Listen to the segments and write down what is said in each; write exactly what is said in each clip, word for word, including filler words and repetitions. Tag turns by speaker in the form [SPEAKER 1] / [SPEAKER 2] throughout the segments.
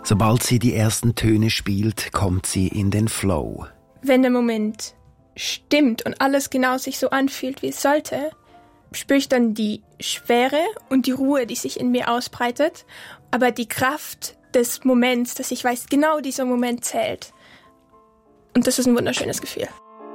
[SPEAKER 1] Sobald sie die ersten Töne spielt, kommt sie in den Flow.
[SPEAKER 2] Wenn der Moment stimmt und alles genau sich so anfühlt, wie es sollte, spüre ich dann die Schwere und die Ruhe, die sich in mir ausbreitet, aber die Kraft des Moments, dass ich weiß, genau dieser Moment zählt. Und das ist ein wunderschönes Gefühl.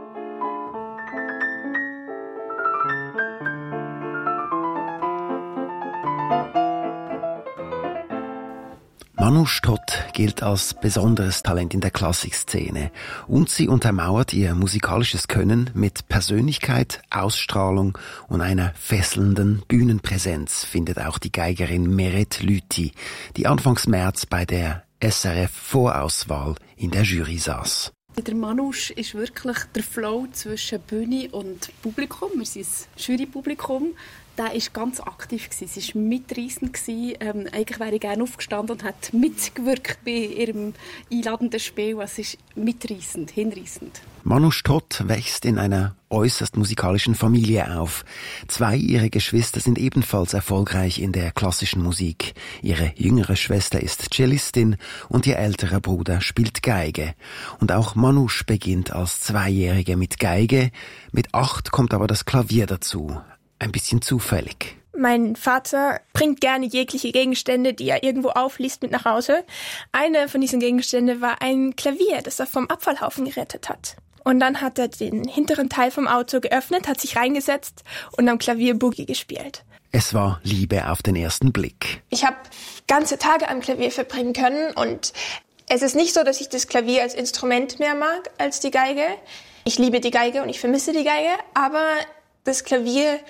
[SPEAKER 1] Manouche Todt gilt als besonderes Talent in der Klassikszene und sie untermauert ihr musikalisches Können mit Persönlichkeit, Ausstrahlung und einer fesselnden Bühnenpräsenz, findet auch die Geigerin Meret Lüthi, die anfangs März bei der S R F-Vorauswahl in der Jury saß.
[SPEAKER 3] Bei der Manouche ist wirklich der Flow zwischen Bühne und Publikum. Wir sind ein Jurypublikum. Der war ganz aktiv. Sie war mitreissend. Ähm, eigentlich wäre ich gerne aufgestanden und hat mitgewirkt bei ihrem einladenden Spiel. Es ist mitreissend, hinreissend.
[SPEAKER 1] Manouche Todt wächst in einer äußerst musikalischen Familie auf. Zwei ihrer Geschwister sind ebenfalls erfolgreich in der klassischen Musik. Ihre jüngere Schwester ist Cellistin und ihr älterer Bruder spielt Geige. Und auch Manouche beginnt als Zweijährige mit Geige. Mit acht kommt aber das Klavier dazu. Ein bisschen zufällig.
[SPEAKER 2] Mein Vater bringt gerne jegliche Gegenstände, die er irgendwo aufliest, mit nach Hause. Eine von diesen Gegenständen war ein Klavier, das er vom Abfallhaufen gerettet hat. Und dann hat er den hinteren Teil vom Auto geöffnet, hat sich reingesetzt und am Klavier Boogie gespielt.
[SPEAKER 1] Es war Liebe auf den ersten Blick.
[SPEAKER 2] Ich habe ganze Tage am Klavier verbringen können und es ist nicht so, dass ich das Klavier als Instrument mehr mag als die Geige. Ich liebe die Geige und ich vermisse die Geige, aber das Klavier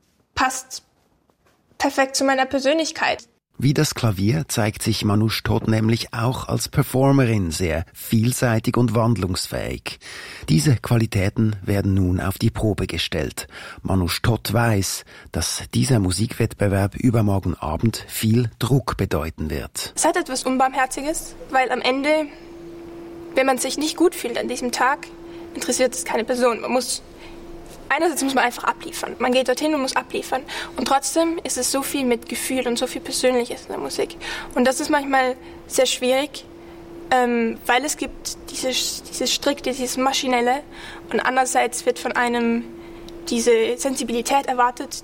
[SPEAKER 2] passt perfekt zu meiner Persönlichkeit.
[SPEAKER 1] Wie das Klavier zeigt sich Manouche Todt nämlich auch als Performerin sehr vielseitig und wandlungsfähig. Diese Qualitäten werden nun auf die Probe gestellt. Manouche Todt weiß, dass dieser Musikwettbewerb übermorgen Abend viel Druck bedeuten wird.
[SPEAKER 2] Es hat etwas Unbarmherziges, weil am Ende, wenn man sich nicht gut fühlt an diesem Tag, interessiert es keine Person. Man muss Einerseits muss man einfach abliefern. Man geht dorthin und muss abliefern. Und trotzdem ist es so viel mit Gefühl und so viel Persönliches in der Musik. Und das ist manchmal sehr schwierig, ähm, weil es gibt dieses, dieses Strikte, dieses Maschinelle. Und andererseits wird von einem diese Sensibilität erwartet.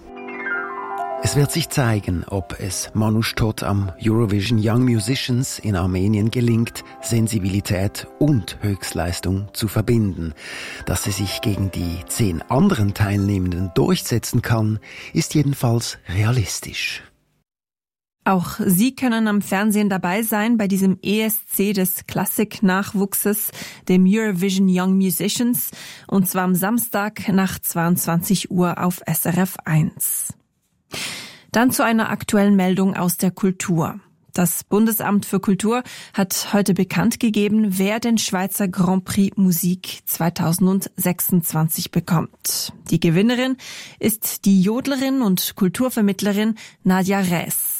[SPEAKER 1] Es wird sich zeigen, ob es Manouche Todt am Eurovision Young Musicians in Armenien gelingt, Sensibilität und Höchstleistung zu verbinden. Dass sie sich gegen die zehn anderen Teilnehmenden durchsetzen kann, ist jedenfalls realistisch.
[SPEAKER 4] Auch Sie können am Fernsehen dabei sein bei diesem E S C des Klassik-Nachwuchses, dem Eurovision Young Musicians, und zwar am Samstag nach zweiundzwanzig Uhr auf S R F eins. Dann zu einer aktuellen Meldung aus der Kultur. Das Bundesamt für Kultur hat heute bekannt gegeben, wer den Schweizer Grand Prix Musik zweitausendsechsundzwanzig bekommt. Die Gewinnerin ist die Jodlerin und Kulturvermittlerin Nadja Räs.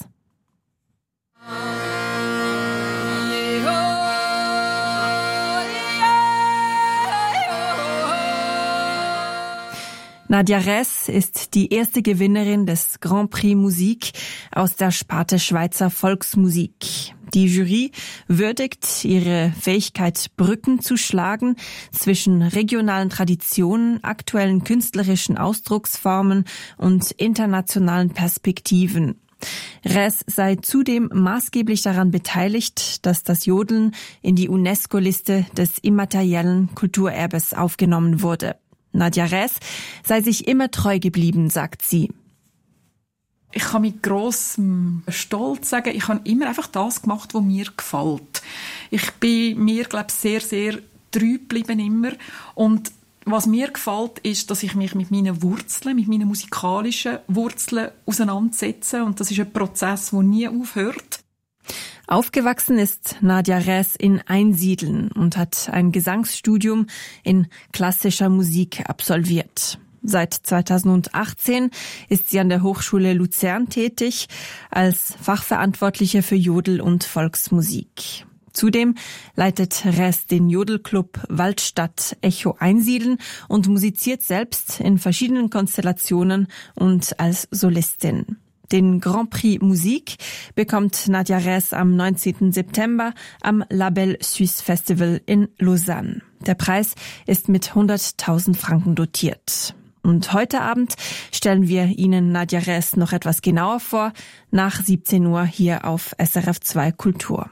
[SPEAKER 4] Nadja Räs ist die erste Gewinnerin des Grand Prix Musik aus der Sparte Schweizer Volksmusik. Die Jury würdigt ihre Fähigkeit, Brücken zu schlagen zwischen regionalen Traditionen, aktuellen künstlerischen Ausdrucksformen und internationalen Perspektiven. Räs sei zudem maßgeblich daran beteiligt, dass das Jodeln in die UNESCO-Liste des immateriellen Kulturerbes aufgenommen wurde. Nadja Räs sei sich immer treu geblieben, sagt sie.
[SPEAKER 5] Ich kann mit grossem Stolz sagen, ich habe immer einfach das gemacht, was mir gefällt. Ich bin mir, glaube ich, sehr, sehr treu geblieben immer. Und was mir gefällt, ist, dass ich mich mit meinen Wurzeln, mit meinen musikalischen Wurzeln auseinandersetze. Und das ist ein Prozess, der nie aufhört.
[SPEAKER 4] Aufgewachsen ist Nadja Räs in Einsiedeln und hat ein Gesangsstudium in klassischer Musik absolviert. Seit zweitausendachtzehn ist sie an der Hochschule Luzern tätig als Fachverantwortliche für Jodel- und Volksmusik. Zudem leitet Räs den Jodelclub Waldstadt Echo Einsiedeln und musiziert selbst in verschiedenen Konstellationen und als Solistin. Den Grand Prix Musik bekommt Nadia Ress am neunzehnten September am Label Suisse Festival in Lausanne. Der Preis ist mit hunderttausend Franken dotiert. Und heute Abend stellen wir Ihnen Nadia Ress noch etwas genauer vor, nach siebzehn Uhr hier auf S R F zwei Kultur.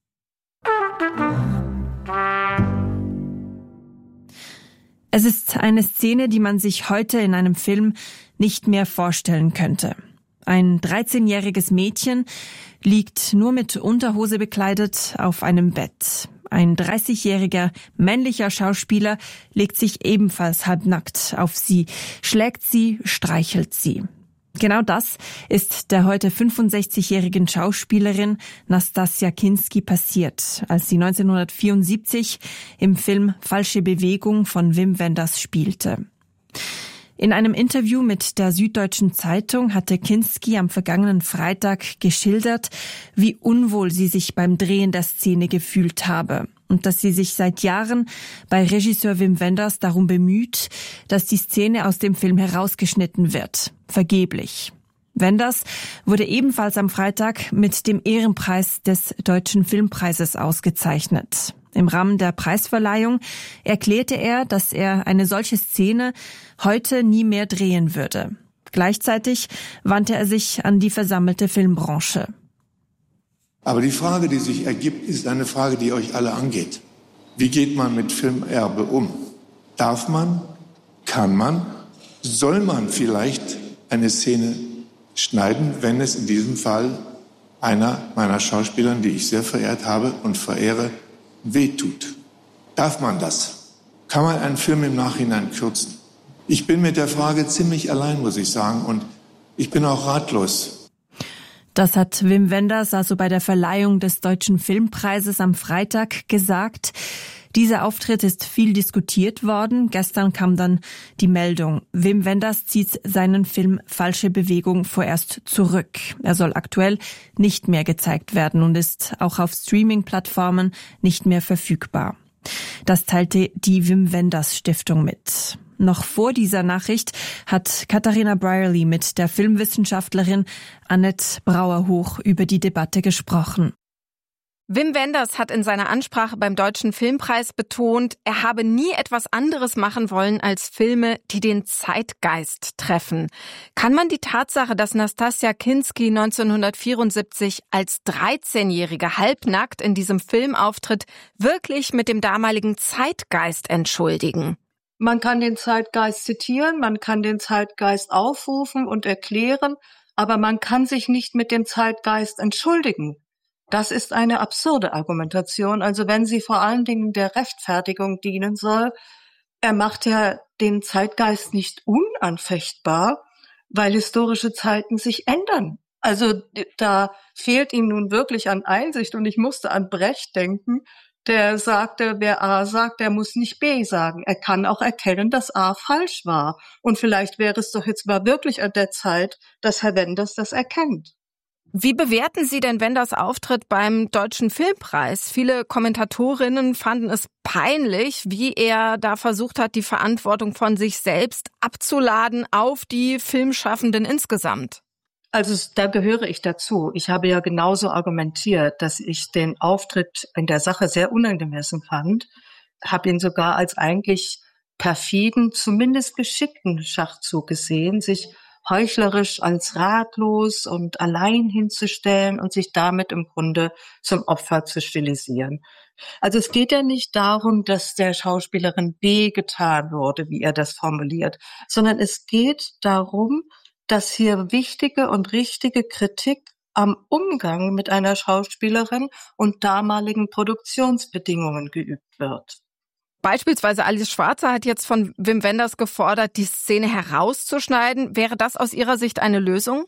[SPEAKER 4] Es ist eine Szene, die man sich heute in einem Film nicht mehr vorstellen könnte. Ein dreizehnjähriges Mädchen liegt nur mit Unterhose bekleidet auf einem Bett. Ein dreißigjähriger männlicher Schauspieler legt sich ebenfalls halbnackt auf sie, schlägt sie, streichelt sie. Genau das ist der heute fünfundsechzigjährigen Schauspielerin Nastassja Kinski passiert, als sie neunzehnhundertvierundsiebzig im Film Falsche Bewegung von Wim Wenders spielte. In einem Interview mit der Süddeutschen Zeitung hatte Kinski am vergangenen Freitag geschildert, wie unwohl sie sich beim Drehen der Szene gefühlt habe und dass sie sich seit Jahren bei Regisseur Wim Wenders darum bemüht, dass die Szene aus dem Film herausgeschnitten wird. Vergeblich. Wenders wurde ebenfalls am Freitag mit dem Ehrenpreis des Deutschen Filmpreises ausgezeichnet. Im Rahmen der Preisverleihung erklärte er, dass er eine solche Szene heute nie mehr drehen würde. Gleichzeitig wandte er sich an die versammelte Filmbranche.
[SPEAKER 6] Aber die Frage, die sich ergibt, ist eine Frage, die euch alle angeht. Wie geht man mit Filmerbe um? Darf man, kann man, soll man vielleicht eine Szene schneiden, wenn es in diesem Fall einer meiner Schauspieler, die ich sehr verehrt habe und verehre, wehtut? Darf man das? Kann man einen Film im Nachhinein kürzen? Ich bin mit der Frage ziemlich allein, muss ich sagen, und ich bin auch ratlos.
[SPEAKER 4] Das hat Wim Wenders also bei der Verleihung des Deutschen Filmpreises am Freitag gesagt. Dieser Auftritt ist viel diskutiert worden. Gestern kam dann die Meldung, Wim Wenders zieht seinen Film Falsche Bewegung vorerst zurück. Er soll aktuell nicht mehr gezeigt werden und ist auch auf Streaming-Plattformen nicht mehr verfügbar. Das teilte die Wim Wenders Stiftung mit. Noch vor dieser Nachricht hat Katharina Brierley mit der Filmwissenschaftlerin Annette Brauerhoch über die Debatte gesprochen.
[SPEAKER 7] Wim Wenders hat in seiner Ansprache beim Deutschen Filmpreis betont, er habe nie etwas anderes machen wollen als Filme, die den Zeitgeist treffen. Kann man die Tatsache, dass Nastassja Kinski neunzehnhundertvierundsiebzig als dreizehnjährige halbnackt in diesem Film auftritt, wirklich mit dem damaligen Zeitgeist entschuldigen?
[SPEAKER 8] Man kann den Zeitgeist zitieren, man kann den Zeitgeist aufrufen und erklären, aber man kann sich nicht mit dem Zeitgeist entschuldigen. Das ist eine absurde Argumentation. Also wenn sie vor allen Dingen der Rechtfertigung dienen soll, er macht ja den Zeitgeist nicht unanfechtbar, weil historische Zeiten sich ändern. Also da fehlt ihm nun wirklich an Einsicht und ich musste an Brecht denken, der sagte, wer A sagt, der muss nicht B sagen. Er kann auch erkennen, dass A falsch war. Und vielleicht wäre es doch jetzt mal wirklich an der Zeit, dass Herr Wenders das erkennt.
[SPEAKER 7] Wie bewerten Sie denn Wenders Auftritt beim Deutschen Filmpreis? Viele Kommentatorinnen fanden es peinlich, wie er da versucht hat, die Verantwortung von sich selbst abzuladen auf die Filmschaffenden insgesamt.
[SPEAKER 8] Also da gehöre ich dazu. Ich habe ja genauso argumentiert, dass ich den Auftritt in der Sache sehr unangemessen fand, habe ihn sogar als eigentlich perfiden, zumindest geschickten Schachzug gesehen, sich heuchlerisch als ratlos und allein hinzustellen und sich damit im Grunde zum Opfer zu stilisieren. Also es geht ja nicht darum, dass der Schauspielerin weh getan wurde, wie er das formuliert, sondern es geht darum, dass hier wichtige und richtige Kritik am Umgang mit einer Schauspielerin und damaligen Produktionsbedingungen geübt wird.
[SPEAKER 7] Beispielsweise Alice Schwarzer hat jetzt von Wim Wenders gefordert, die Szene herauszuschneiden. Wäre das aus Ihrer Sicht eine Lösung?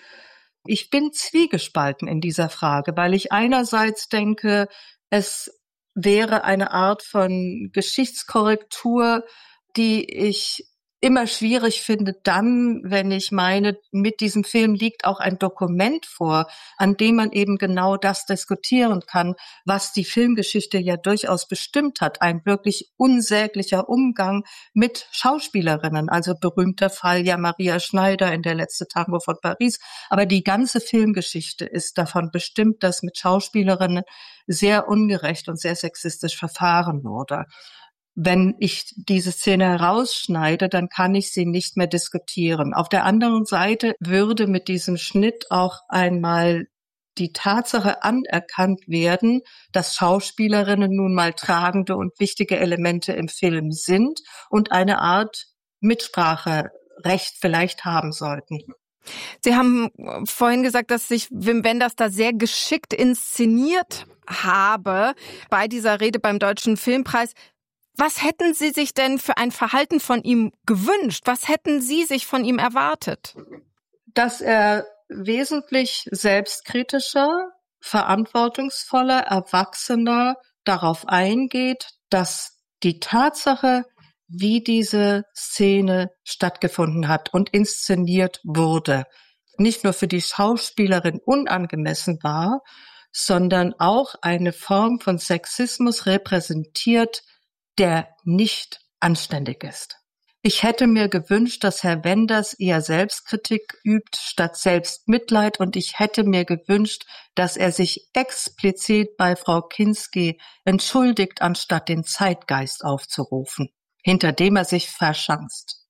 [SPEAKER 8] Ich bin zwiegespalten in dieser Frage, weil ich einerseits denke, es wäre eine Art von Geschichtskorrektur, die ich immer schwierig finde dann, wenn ich meine, mit diesem Film liegt auch ein Dokument vor, an dem man eben genau das diskutieren kann, was die Filmgeschichte ja durchaus bestimmt hat. Ein wirklich unsäglicher Umgang mit Schauspielerinnen. Also berühmter Fall ja Maria Schneider in Der letzte Tango von Paris. Aber die ganze Filmgeschichte ist davon bestimmt, dass mit Schauspielerinnen sehr ungerecht und sehr sexistisch verfahren wurde. Wenn ich diese Szene herausschneide, dann kann ich sie nicht mehr diskutieren. Auf der anderen Seite würde mit diesem Schnitt auch einmal die Tatsache anerkannt werden, dass Schauspielerinnen nun mal tragende und wichtige Elemente im Film sind und eine Art Mitspracherecht vielleicht haben sollten.
[SPEAKER 7] Sie haben vorhin gesagt, dass sich Wim Wenders da sehr geschickt inszeniert habe bei dieser Rede beim Deutschen Filmpreis. Was hätten Sie sich denn für ein Verhalten von ihm gewünscht? Was hätten Sie sich von ihm erwartet?
[SPEAKER 8] Dass er wesentlich selbstkritischer, verantwortungsvoller, erwachsener darauf eingeht, dass die Tatsache, wie diese Szene stattgefunden hat und inszeniert wurde, nicht nur für die Schauspielerin unangemessen war, sondern auch eine Form von Sexismus repräsentiert, der nicht anständig ist. Ich hätte mir gewünscht, dass Herr Wenders eher Selbstkritik übt statt Selbstmitleid, und ich hätte mir gewünscht, dass er sich explizit bei Frau Kinski entschuldigt, anstatt den Zeitgeist aufzurufen, hinter dem er sich verschanzt.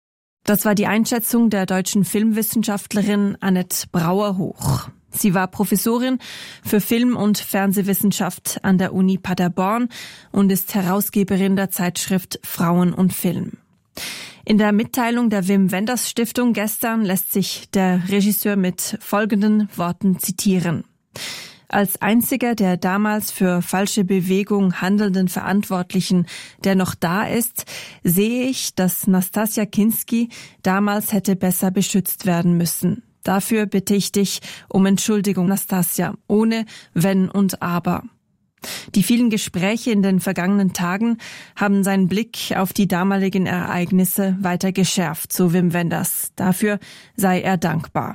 [SPEAKER 4] Das war die Einschätzung der deutschen Filmwissenschaftlerin Annette Brauer-Hoch. Sie war Professorin für Film- und Fernsehwissenschaft an der Uni Paderborn und ist Herausgeberin der Zeitschrift Frauen und Film. In der Mitteilung der Wim Wenders Stiftung gestern lässt sich der Regisseur mit folgenden Worten zitieren. Als einziger der damals für falsche Bewegung handelnden Verantwortlichen, der noch da ist, sehe ich, dass Nastassja Kinski damals hätte besser beschützt werden müssen. Dafür bitte ich dich um Entschuldigung, Nastassja, ohne Wenn und Aber. Die vielen Gespräche in den vergangenen Tagen haben seinen Blick auf die damaligen Ereignisse weiter geschärft, so Wim Wenders. Dafür sei er dankbar.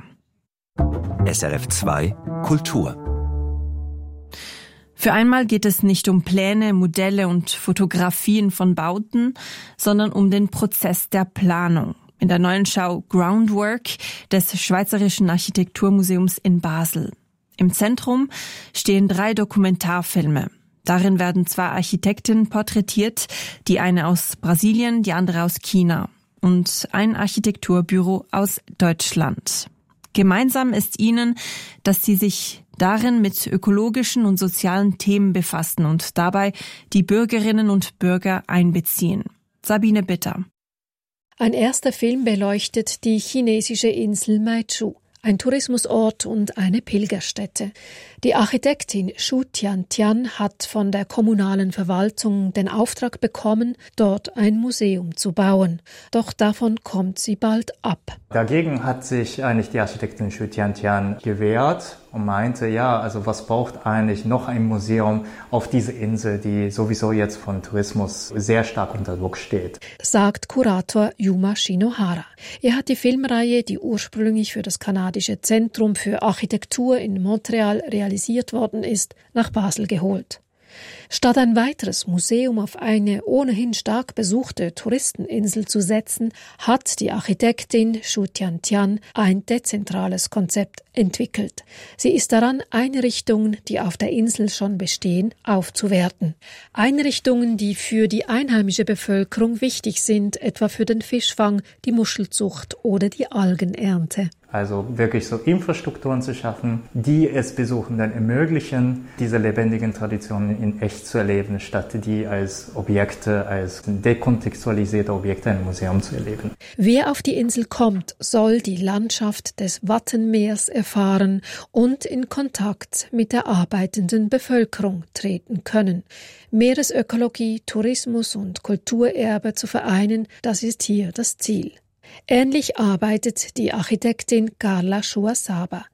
[SPEAKER 9] S R F zwei Kultur.
[SPEAKER 4] Für einmal geht es nicht um Pläne, Modelle und Fotografien von Bauten, sondern um den Prozess der Planung. In der neuen Schau Groundwork des Schweizerischen Architekturmuseums in Basel. Im Zentrum stehen drei Dokumentarfilme. Darin werden zwei Architektinnen porträtiert, die eine aus Brasilien, die andere aus China, und ein Architekturbüro aus Deutschland. Gemeinsam ist ihnen, dass sie sich darin mit ökologischen und sozialen Themen befassen und dabei die Bürgerinnen und Bürger einbeziehen. Sabine Bitter.
[SPEAKER 10] Ein erster Film beleuchtet die chinesische Insel Maichu, ein Tourismusort und eine Pilgerstätte. Die Architektin Xu Tiantian hat von der kommunalen Verwaltung den Auftrag bekommen, dort ein Museum zu bauen. Doch davon kommt sie bald ab.
[SPEAKER 11] Dagegen hat sich eigentlich die Architektin Xu Tiantian gewehrt und meinte, ja, also was braucht eigentlich noch ein Museum auf diese Insel, die sowieso jetzt von Tourismus sehr stark unter Druck steht.
[SPEAKER 10] Sagt Kurator Yuma Shinohara. Er hat die Filmreihe, die ursprünglich für das kanadische Zentrum für Architektur in Montreal realisiert worden ist, nach Basel geholt. Statt ein weiteres Museum auf eine ohnehin stark besuchte Touristeninsel zu setzen, hat die Architektin Xu Tiantian ein dezentrales Konzept entwickelt. Sie ist daran, Einrichtungen, die auf der Insel schon bestehen, aufzuwerten. Einrichtungen, die für die einheimische Bevölkerung wichtig sind, etwa für den Fischfang, die Muschelzucht oder die Algenernte.
[SPEAKER 11] Also wirklich so Infrastrukturen zu schaffen, die es Besuchenden ermöglichen, diese lebendigen Traditionen in echt zu erleben, statt die als Objekte, als dekontextualisierte Objekte im Museum zu erleben.
[SPEAKER 10] Wer auf die Insel kommt, soll die Landschaft des Wattenmeers erfahren und in Kontakt mit der arbeitenden Bevölkerung treten können. Meeresökologie, Tourismus und Kulturerbe zu vereinen, das ist hier das Ziel. Ähnlich arbeitet die Architektin Carla Schuasaba.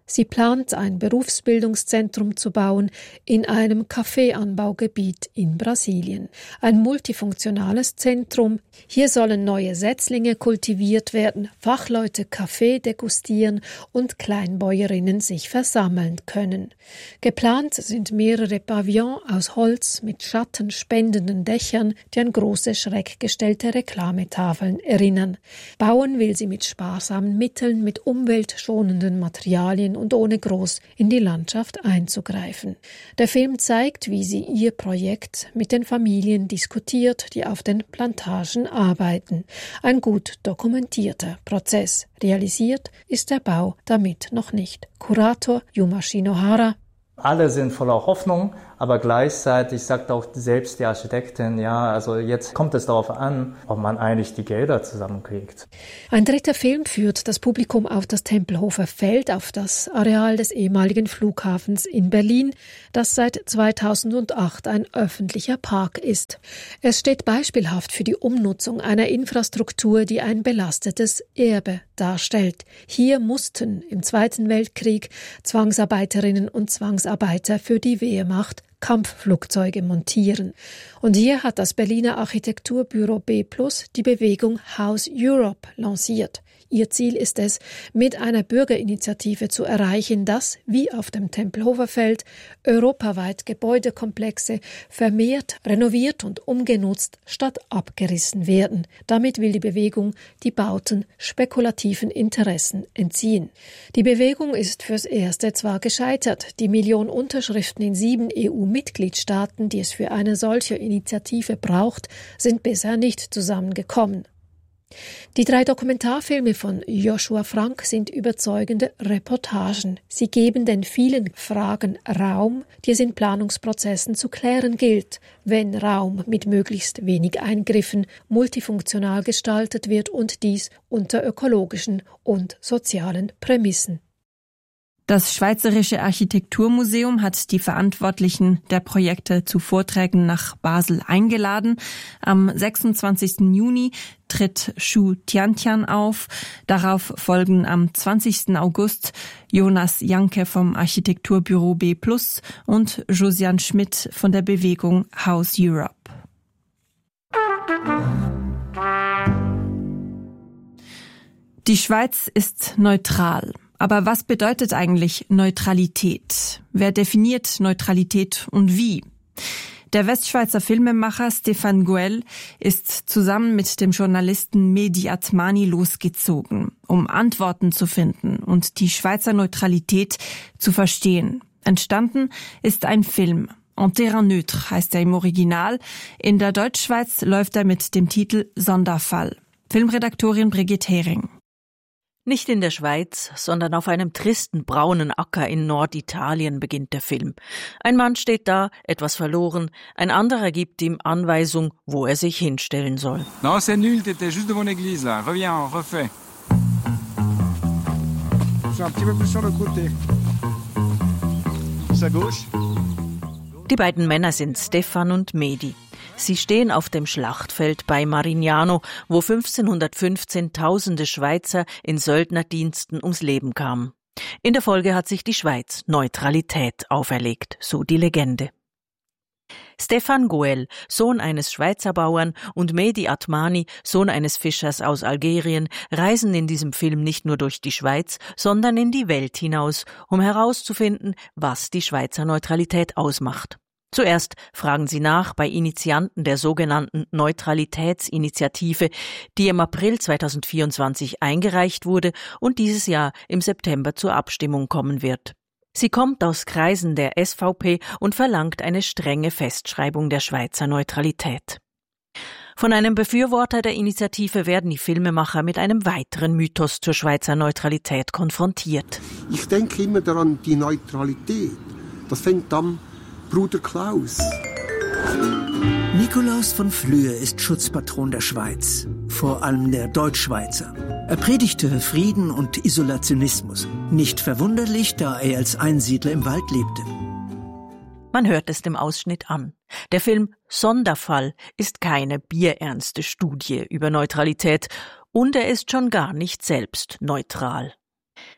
[SPEAKER 10] Sie plant, ein Berufsbildungszentrum zu bauen in einem Kaffeeanbaugebiet in Brasilien. Ein multifunktionales Zentrum. Hier sollen neue Setzlinge kultiviert werden, Fachleute Kaffee degustieren und Kleinbäuerinnen sich versammeln können. Geplant sind mehrere Pavillons aus Holz mit schattenspendenden Dächern, die an große schräggestellte Reklametafeln erinnern. Bauen will sie mit sparsamen Mitteln, mit umweltschonenden Materialien und ohne groß in die Landschaft einzugreifen. Der Film zeigt, wie sie ihr Projekt mit den Familien diskutiert, die auf den Plantagen arbeiten. Ein gut dokumentierter Prozess. Realisiert ist der Bau damit noch nicht. Kurator Yuma Shinohara:
[SPEAKER 11] Alle sind voller Hoffnung, aber gleichzeitig sagt auch selbst die Architektin, ja, also jetzt kommt es darauf an, ob man eigentlich die Gelder zusammenkriegt.
[SPEAKER 10] Ein dritter Film führt das Publikum auf das Tempelhofer Feld, auf das Areal des ehemaligen Flughafens in Berlin, das seit zweitausendacht ein öffentlicher Park ist. Es steht beispielhaft für die Umnutzung einer Infrastruktur, die ein belastetes Erbe darstellt. Hier mussten im Zweiten Weltkrieg Zwangsarbeiterinnen und Zwangsarbeiter für die Wehrmacht Kampfflugzeuge montieren. Und hier hat das Berliner Architekturbüro B plus die Bewegung House Europe lanciert. Ihr Ziel ist es, mit einer Bürgerinitiative zu erreichen, dass, wie auf dem Tempelhofer Feld, europaweit Gebäudekomplexe vermehrt renoviert und umgenutzt statt abgerissen werden. Damit will die Bewegung die Bauten spekulativen Interessen entziehen. Die Bewegung ist fürs Erste zwar gescheitert. Die Million Unterschriften in sieben E U-Mitgliedstaaten, die es für eine solche Initiative braucht, sind bisher nicht zusammengekommen. Die drei Dokumentarfilme von Joshua Frank sind überzeugende Reportagen. Sie geben den vielen Fragen Raum, die es in Planungsprozessen zu klären gilt, wenn Raum mit möglichst wenig Eingriffen multifunktional gestaltet wird und dies unter ökologischen und sozialen Prämissen.
[SPEAKER 4] Das Schweizerische Architekturmuseum hat die Verantwortlichen der Projekte zu Vorträgen nach Basel eingeladen. Am sechsundzwanzigsten Juni tritt Shu Tiantian auf. Darauf folgen am zwanzigsten August Jonas Janke vom Architekturbüro B plus und Josiane Schmidt von der Bewegung House Europe. Die Schweiz ist neutral. Aber was bedeutet eigentlich Neutralität? Wer definiert Neutralität und wie? Der Westschweizer Filmemacher Stéphane Gouel ist zusammen mit dem Journalisten Mehdi Atmani losgezogen, um Antworten zu finden und die Schweizer Neutralität zu verstehen. Entstanden ist ein Film. En terrain neutre heißt er im Original. In der Deutschschweiz läuft er mit dem Titel Sonderfall. Filmredaktorin Brigitte Hering.
[SPEAKER 12] Nicht in der Schweiz, sondern auf einem tristen braunen Acker in Norditalien beginnt der Film. Ein Mann steht da, etwas verloren, ein anderer gibt ihm Anweisung, wo er sich hinstellen soll.
[SPEAKER 13] Non, c'est nul, t'étais juste devant l'église là. Reviens, refais. Un petit peu plus sur le côté. Plus à gauche.
[SPEAKER 12] Die beiden Männer sind Stefan und Mehdi. Sie stehen auf dem Schlachtfeld bei Marignano, wo fünfzehnhundertfünfzehn tausende Schweizer in Söldnerdiensten ums Leben kamen. In der Folge hat sich die Schweiz Neutralität auferlegt, so die Legende. Stéphane Gouel, Sohn eines Schweizer Bauern, und Mehdi Atmani, Sohn eines Fischers aus Algerien, reisen in diesem Film nicht nur durch die Schweiz, sondern in die Welt hinaus, um herauszufinden, was die Schweizer Neutralität ausmacht. Zuerst fragen sie nach bei Initianten der sogenannten Neutralitätsinitiative, die im April zweitausendvierundzwanzig eingereicht wurde und dieses Jahr im September zur Abstimmung kommen wird. Sie kommt aus Kreisen der S V P und verlangt eine strenge Festschreibung der Schweizer Neutralität. Von einem Befürworter der Initiative werden die Filmemacher mit einem weiteren Mythos zur Schweizer Neutralität konfrontiert.
[SPEAKER 14] Ich denke immer daran, die Neutralität, das fängt an Bruder Klaus.
[SPEAKER 15] Nikolaus von Flüe ist Schutzpatron der Schweiz, vor allem der Deutschschweizer. Er predigte Frieden und Isolationismus. Nicht verwunderlich, da er als Einsiedler im Wald lebte.
[SPEAKER 12] Man hört es dem Ausschnitt an. Der Film Sonderfall ist keine bierernste Studie über Neutralität und er ist schon gar nicht selbst neutral.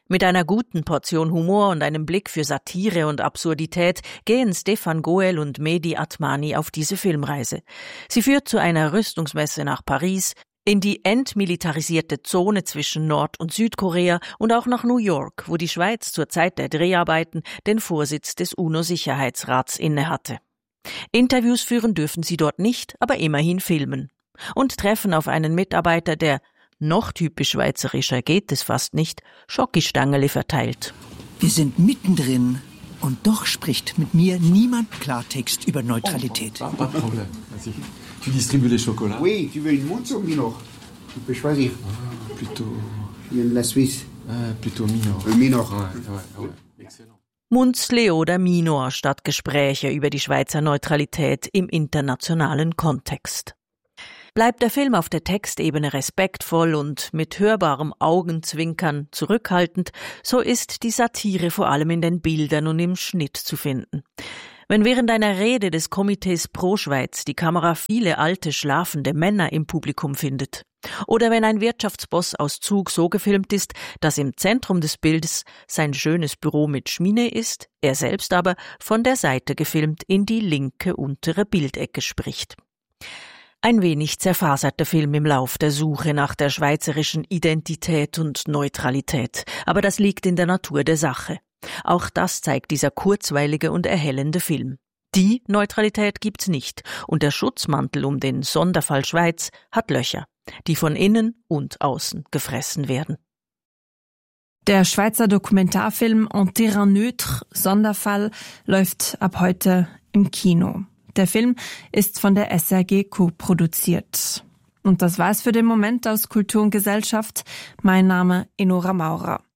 [SPEAKER 12] Mit einer guten Portion Humor und einem Blick für Satire und Absurdität gehen Stefan Goel und Mehdi Atmani auf diese Filmreise. Sie führt zu einer Rüstungsmesse nach Paris, in die entmilitarisierte Zone zwischen Nord- und Südkorea und auch nach New York, wo die Schweiz zur Zeit der Dreharbeiten den Vorsitz des UNO-Sicherheitsrats innehatte. Interviews führen dürfen sie dort nicht, aber immerhin filmen. Und treffen auf einen Mitarbeiter, der, noch typisch schweizerischer geht es fast nicht, Schokistangerli verteilt.
[SPEAKER 15] Wir sind mittendrin und doch spricht mit mir niemand Klartext über Neutralität.
[SPEAKER 16] Oh, pas de problème. Vas-y. Tu distribues les chocolats?
[SPEAKER 14] Oui, tu veux une montre ou Minor? Tu peux choisir.
[SPEAKER 16] Ah, plutôt...
[SPEAKER 14] Il y a de la Suisse.
[SPEAKER 16] Ah, plutôt Minor.
[SPEAKER 14] Le Minor.
[SPEAKER 16] Ouais, ouais, ouais. Excellent.
[SPEAKER 12] Munzle oder Minor statt Gespräche über die Schweizer Neutralität im internationalen Kontext. Bleibt der Film auf der Textebene respektvoll und mit hörbarem Augenzwinkern zurückhaltend, so ist die Satire vor allem in den Bildern und im Schnitt zu finden. Wenn während einer Rede des Komitees Pro Schweiz die Kamera viele alte, schlafende Männer im Publikum findet, oder wenn ein Wirtschaftsboss aus Zug so gefilmt ist, dass im Zentrum des Bildes sein schönes Büro mit Schmine ist, er selbst aber von der Seite gefilmt in die linke untere Bildecke spricht. Ein wenig zerfasert der Film im Lauf der Suche nach der schweizerischen Identität und Neutralität, aber das liegt in der Natur der Sache. Auch das zeigt dieser kurzweilige und erhellende Film. Die Neutralität gibt's nicht und der Schutzmantel um den Sonderfall Schweiz hat Löcher, die von innen und außen gefressen werden.
[SPEAKER 4] Der Schweizer Dokumentarfilm En Terrain Neutre, Sonderfall, läuft ab heute im Kino. Der Film ist von der S R G co-produziert. Und das war's für den Moment aus Kultur und Gesellschaft. Mein Name Enora Maurer.